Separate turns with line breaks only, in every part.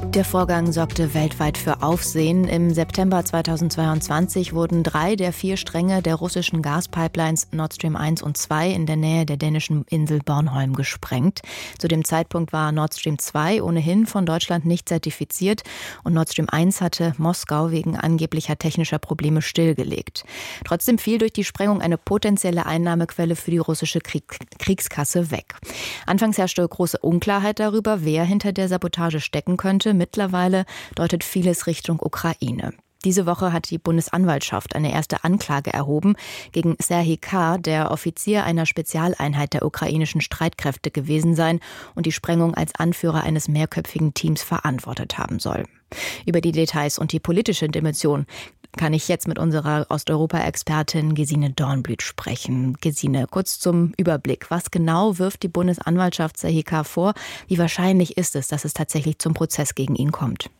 Der Vorgang sorgte weltweit für Aufsehen. Im September 2022 wurden 3 der 4 Stränge der russischen Gaspipelines Nord Stream 1 und 2 in der Nähe der dänischen Insel Bornholm gesprengt. Zu dem Zeitpunkt war Nord Stream 2 ohnehin von Deutschland nicht zertifiziert und Nord Stream 1 hatte Moskau wegen angeblicher technischer Probleme stillgelegt. Trotzdem fiel durch die Sprengung eine potenzielle Einnahmequelle für die russische Kriegskasse weg. Anfangs herrschte große Unklarheit darüber, wer hinter der Sabotage stecken könnte. Mittlerweile deutet vieles Richtung Ukraine. Diese Woche hat die Bundesanwaltschaft eine erste Anklage erhoben gegen Serhij K., der Offizier einer Spezialeinheit der ukrainischen Streitkräfte gewesen sein und die Sprengung als Anführer eines mehrköpfigen Teams verantwortet haben soll. Über die Details und die politische Dimension kann ich jetzt mit unserer Osteuropa-Expertin Gesine Dornblüt sprechen. Gesine, kurz zum Überblick. Was genau wirft die Bundesanwaltschaft Serhij K. vor? Wie wahrscheinlich ist es, dass es tatsächlich zum Prozess gegen ihn kommt?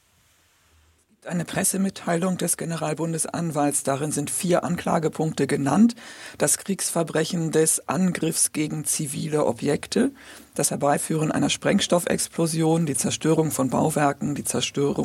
Eine Pressemitteilung des Generalbundesanwalts. Darin sind 4 Anklagepunkte genannt. Das Kriegsverbrechen des Angriffs gegen zivile Objekte, das Herbeiführen einer Sprengstoffexplosion, die Zerstörung von Bauwerken, die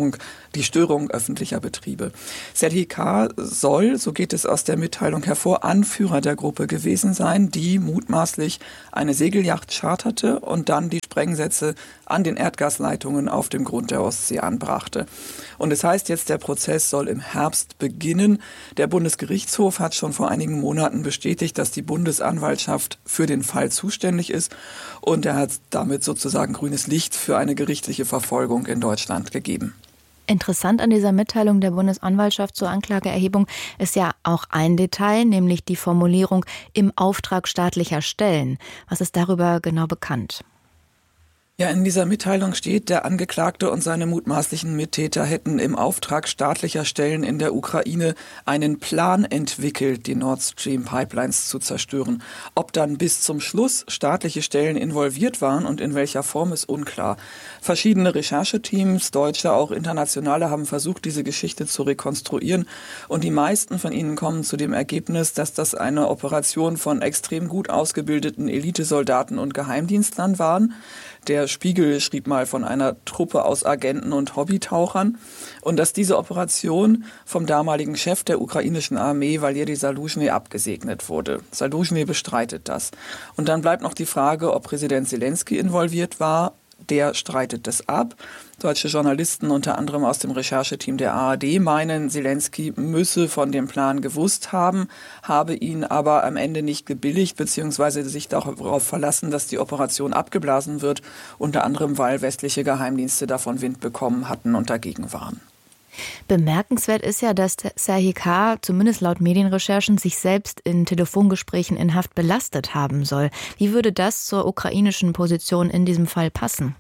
Störung öffentlicher Betriebe. Serhij K. soll, so geht es aus der Mitteilung hervor, Anführer der Gruppe gewesen sein, die mutmaßlich eine Segelyacht charterte und dann die Sprengsätze an den Erdgasleitungen auf dem Grund der Ostsee anbrachte. Und es heißt jetzt, der Prozess soll im Herbst beginnen. Der Bundesgerichtshof hat schon vor einigen Monaten bestätigt, dass die Bundesanwaltschaft für den Fall zuständig ist und er hat damit sozusagen grünes Licht für eine gerichtliche Verfolgung in Deutschland gegeben.
Interessant an dieser Mitteilung der Bundesanwaltschaft zur Anklageerhebung ist ja auch ein Detail, nämlich die Formulierung im Auftrag staatlicher Stellen. Was ist darüber genau bekannt?
Ja, in dieser Mitteilung steht, der Angeklagte und seine mutmaßlichen Mittäter hätten im Auftrag staatlicher Stellen in der Ukraine einen Plan entwickelt, die Nord Stream Pipelines zu zerstören. Ob dann bis zum Schluss staatliche Stellen involviert waren und in welcher Form, ist unklar. Verschiedene Rechercheteams, deutsche, auch internationale, haben versucht, diese Geschichte zu rekonstruieren. Und die meisten von ihnen kommen zu dem Ergebnis, dass das eine Operation von extrem gut ausgebildeten Elitesoldaten und Geheimdienstlern waren. Der Spiegel schrieb mal von einer Truppe aus Agenten und Hobbytauchern und dass diese Operation vom damaligen Chef der ukrainischen Armee, Waleri Zaluzhny, abgesegnet wurde. Zaluzhny bestreitet das. Und dann bleibt noch die Frage, ob Präsident Selenskyj involviert war. Der streitet das ab. Deutsche Journalisten, unter anderem aus dem Rechercheteam der ARD, meinen, Selenskyj müsse von dem Plan gewusst haben, habe ihn aber am Ende nicht gebilligt, beziehungsweise sich darauf verlassen, dass die Operation abgeblasen wird, unter anderem, weil westliche Geheimdienste davon Wind bekommen hatten und dagegen waren.
Bemerkenswert ist ja, dass Serhij K. zumindest laut Medienrecherchen sich selbst in Telefongesprächen in Haft belastet haben soll. Wie würde das zur ukrainischen Position in diesem Fall passen?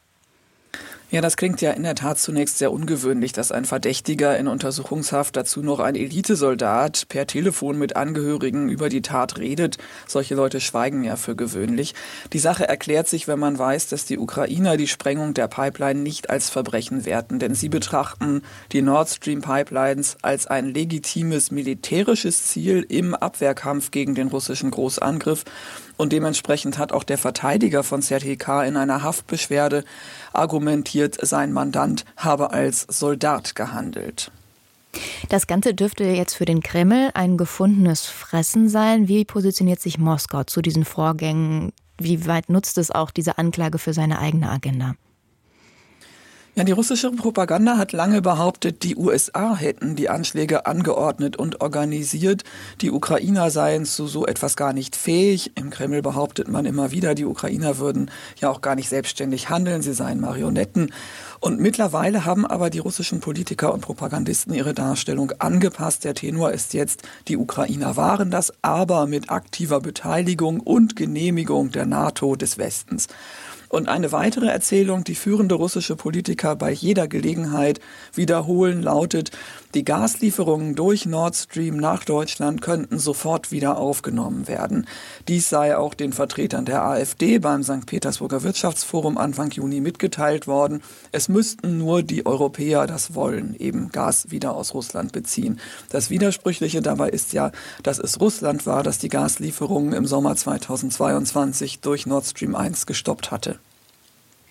Ja, das klingt ja in der Tat zunächst sehr ungewöhnlich, dass ein Verdächtiger in Untersuchungshaft, dazu noch ein Elitesoldat, per Telefon mit Angehörigen über die Tat redet. Solche Leute schweigen ja für gewöhnlich. Die Sache erklärt sich, wenn man weiß, dass die Ukrainer die Sprengung der Pipeline nicht als Verbrechen werten, denn sie betrachten die Nord Stream Pipelines als ein legitimes militärisches Ziel im Abwehrkampf gegen den russischen Großangriff. Und dementsprechend hat auch der Verteidiger von Serhij K. in einer Haftbeschwerde argumentiert, sein Mandant habe als Soldat gehandelt.
Das Ganze dürfte jetzt für den Kreml ein gefundenes Fressen sein. Wie positioniert sich Moskau zu diesen Vorgängen? Wie weit nutzt es auch diese Anklage für seine eigene Agenda?
Ja, die russische Propaganda hat lange behauptet, die USA hätten die Anschläge angeordnet und organisiert. Die Ukrainer seien zu so etwas gar nicht fähig. Im Kreml behauptet man immer wieder, die Ukrainer würden ja auch gar nicht selbstständig handeln, sie seien Marionetten. Und mittlerweile haben aber die russischen Politiker und Propagandisten ihre Darstellung angepasst. Der Tenor ist jetzt, die Ukrainer waren das, aber mit aktiver Beteiligung und Genehmigung der NATO des Westens. Und eine weitere Erzählung, die führende russische Politiker bei jeder Gelegenheit wiederholen, lautet, die Gaslieferungen durch Nord Stream nach Deutschland könnten sofort wieder aufgenommen werden. Dies sei auch den Vertretern der AfD beim St. Petersburger Wirtschaftsforum Anfang Juni mitgeteilt worden. Es müssten nur die Europäer das wollen, eben Gas wieder aus Russland beziehen. Das Widersprüchliche dabei ist ja, dass es Russland war, das die Gaslieferungen im Sommer 2022 durch Nord Stream 1 gestoppt hatte.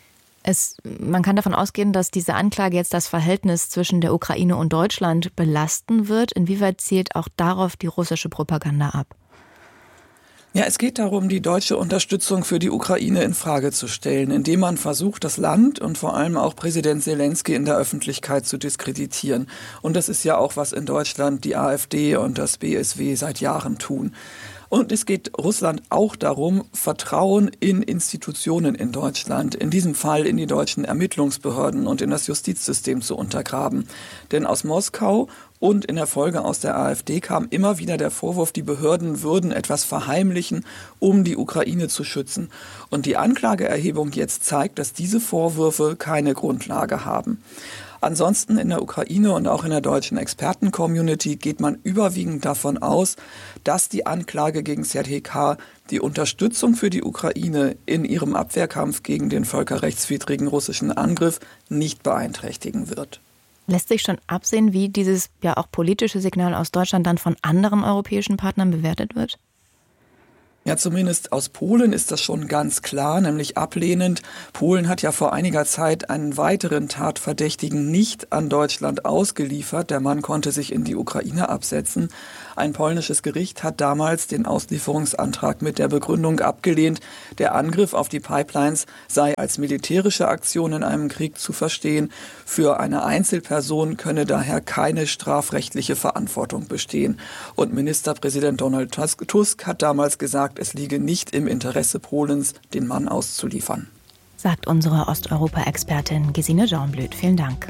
Man kann davon ausgehen, dass diese Anklage jetzt das Verhältnis zwischen der Ukraine und Deutschland belasten wird. Inwieweit zielt auch darauf die russische Propaganda ab?
Ja, es geht darum, die deutsche Unterstützung für die Ukraine in Frage zu stellen, indem man versucht, das Land und vor allem auch Präsident Selenskyj in der Öffentlichkeit zu diskreditieren. Und das ist ja auch, was in Deutschland die AfD und das BSW seit Jahren tun. Und es geht Russland auch darum, Vertrauen in Institutionen in Deutschland, in diesem Fall in die deutschen Ermittlungsbehörden und in das Justizsystem zu untergraben. Denn aus Moskau und in der Folge aus der AfD kam immer wieder der Vorwurf, die Behörden würden etwas verheimlichen, um die Ukraine zu schützen. Und die Anklageerhebung jetzt zeigt, dass diese Vorwürfe keine Grundlage haben. Ansonsten in der Ukraine und auch in der deutschen Experten-Community geht man überwiegend davon aus, dass die Anklage gegen Serhij K. die Unterstützung für die Ukraine in ihrem Abwehrkampf gegen den völkerrechtswidrigen russischen Angriff nicht beeinträchtigen wird.
Lässt sich schon absehen, wie dieses ja auch politische Signal aus Deutschland dann von anderen europäischen Partnern bewertet wird?
Ja, zumindest aus Polen ist das schon ganz klar, nämlich ablehnend. Polen hat ja vor einiger Zeit einen weiteren Tatverdächtigen nicht an Deutschland ausgeliefert. Der Mann konnte sich in die Ukraine absetzen. Ein polnisches Gericht hat damals den Auslieferungsantrag mit der Begründung abgelehnt, der Angriff auf die Pipelines sei als militärische Aktion in einem Krieg zu verstehen. Für eine Einzelperson könne daher keine strafrechtliche Verantwortung bestehen. Und Ministerpräsident Donald Tusk hat damals gesagt, es liege nicht im Interesse Polens, den Mann auszuliefern.
Sagt unsere Osteuropa-Expertin Gesine Jornblüt. Vielen Dank.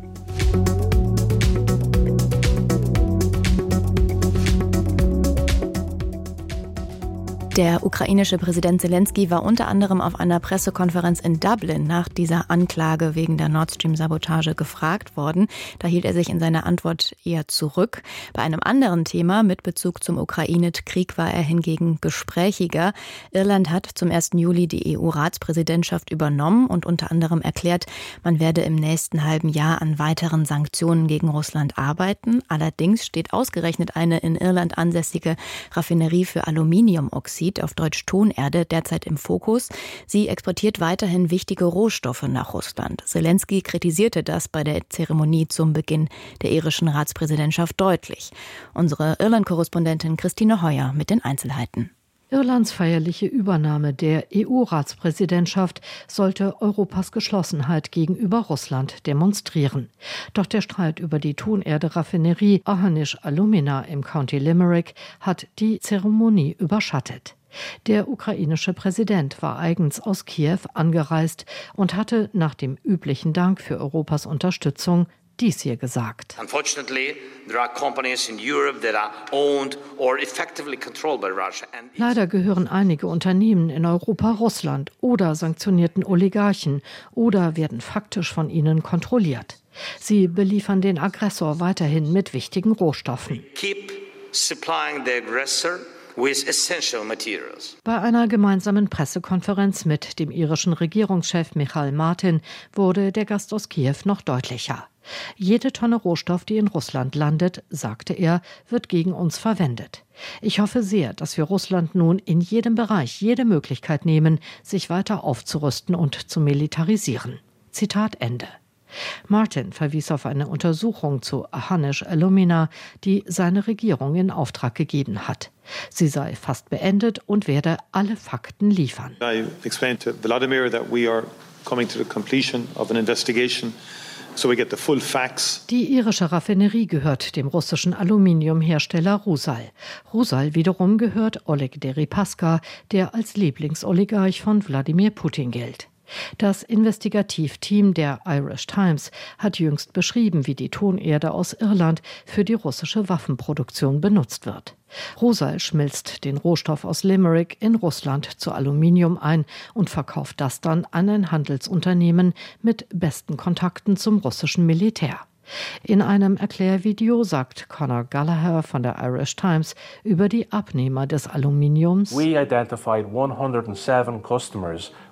Der ukrainische Präsident Selenskyj war unter anderem auf einer Pressekonferenz in Dublin nach dieser Anklage wegen der Nord Stream-Sabotage gefragt worden. Da hielt er sich in seiner Antwort eher zurück. Bei einem anderen Thema mit Bezug zum Ukraine-Krieg war er hingegen gesprächiger. Irland hat zum 1. Juli die EU-Ratspräsidentschaft übernommen und unter anderem erklärt, man werde im nächsten halben Jahr an weiteren Sanktionen gegen Russland arbeiten. Allerdings steht ausgerechnet eine in Irland ansässige Raffinerie für Aluminiumoxid, auf Deutsch Tonerde, derzeit im Fokus. Sie exportiert weiterhin wichtige Rohstoffe nach Russland. Selenskyj kritisierte das bei der Zeremonie zum Beginn der irischen Ratspräsidentschaft deutlich. Unsere Irland-Korrespondentin Christine Heuer mit den Einzelheiten.
Irlands feierliche Übernahme der EU-Ratspräsidentschaft sollte Europas Geschlossenheit gegenüber Russland demonstrieren. Doch der Streit über die Tonerde-Raffinerie Ahanish Alumina im County Limerick hat die Zeremonie überschattet. Der ukrainische Präsident war eigens aus Kiew angereist und hatte nach dem üblichen Dank für Europas Unterstützung dies hier gesagt. Leider gehören einige Unternehmen in Europa Russland oder sanktionierten Oligarchen oder werden faktisch von ihnen kontrolliert. Sie beliefern den Aggressor weiterhin mit wichtigen Rohstoffen. Bei einer gemeinsamen Pressekonferenz mit dem irischen Regierungschef Michael Martin wurde der Gast aus Kiew noch deutlicher. Jede Tonne Rohstoff, die in Russland landet, sagte er, wird gegen uns verwendet. Ich hoffe sehr, dass wir Russland nun in jedem Bereich jede Möglichkeit nehmen, sich weiter aufzurüsten und zu militarisieren. Zitat Ende. Martin verwies auf eine Untersuchung zu Ahanish Alumina, die seine Regierung in Auftrag gegeben hat. Sie sei fast beendet und werde alle Fakten liefern.
I explained to Vladimir that we are coming to the completion of an investigation. So we get the full facts.
Die irische Raffinerie gehört dem russischen Aluminiumhersteller Rusal. Rusal wiederum gehört Oleg Deripaska, der als Lieblingsoligarch von Wladimir Putin gilt. Das Investigativteam der Irish Times hat jüngst beschrieben, wie die Tonerde aus Irland für die russische Waffenproduktion benutzt wird. Rusal schmilzt den Rohstoff aus Limerick in Russland zu Aluminium ein und verkauft das dann an ein Handelsunternehmen mit besten Kontakten zum russischen Militär. In einem Erklärvideo sagt Conor Gallagher von der Irish Times über die Abnehmer des Aluminiums:
We identified 107 customers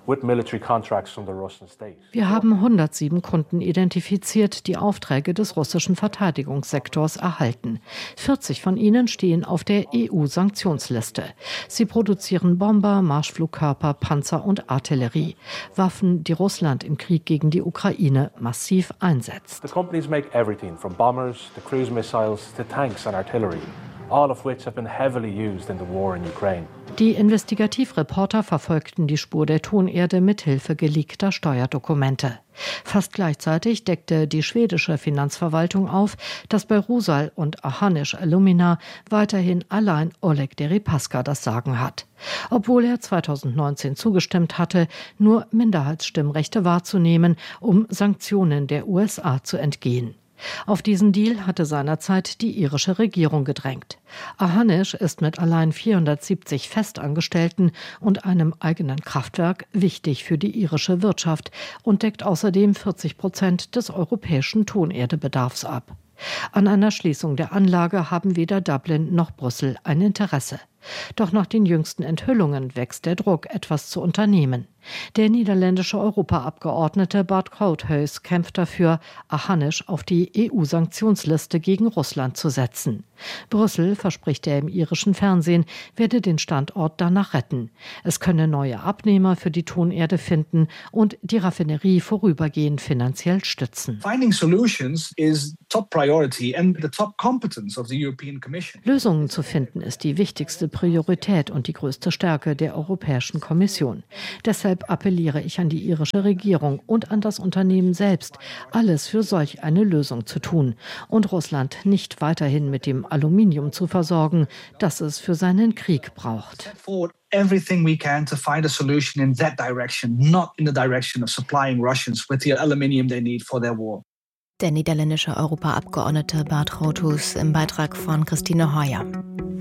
Wir haben 107 Kunden identifiziert, die Aufträge des russischen Verteidigungssektors erhalten. 40 von ihnen stehen auf der EU-Sanktionsliste. Sie produzieren Bomber, Marschflugkörper, Panzer und Artillerie. Waffen, die Russland im Krieg gegen die Ukraine massiv einsetzt.
The companies make everything from bombers to cruise missiles to tanks and artillery. All of which have been heavily used in the war in Ukraine.
Die Investigativreporter verfolgten die Spur der Tonerde mit Hilfe geleakter Steuerdokumente. Fast gleichzeitig deckte die schwedische Finanzverwaltung auf, dass bei Rusal und Ahanish Alumina weiterhin allein Oleg Deripaska das Sagen hat. Obwohl er 2019 zugestimmt hatte, nur Minderheitsstimmrechte wahrzunehmen, um Sanktionen der USA zu entgehen. Auf diesen Deal hatte seinerzeit die irische Regierung gedrängt. Ahanish ist mit allein 470 Festangestellten und einem eigenen Kraftwerk wichtig für die irische Wirtschaft und deckt außerdem 40% des europäischen Tonerdebedarfs ab. An einer Schließung der Anlage haben weder Dublin noch Brüssel ein Interesse. Doch nach den jüngsten Enthüllungen wächst der Druck, etwas zu unternehmen. Der niederländische Europaabgeordnete Bart Koolthuis kämpft dafür, Ahanish auf die EU-Sanktionsliste gegen Russland zu setzen. Brüssel, verspricht er im irischen Fernsehen, werde den Standort danach retten. Es könne neue Abnehmer für die Tonerde finden und die Raffinerie vorübergehend finanziell stützen.
Finding solutions is top priority and the top competence of the European Commission.
Lösungen zu finden ist die wichtigste Priorität und die größte Stärke der Europäischen Kommission. Deshalb appelliere ich an die irische Regierung und an das Unternehmen selbst, alles für solch eine Lösung zu tun und Russland nicht weiterhin mit dem Aluminium zu versorgen, das es für seinen Krieg braucht.
Everything we can to find a solution in that direction, not in the direction of supplying Russians with the aluminium they need for their war.
Der niederländische Europaabgeordnete Bart Koolthuis im Beitrag von Christine Heuer.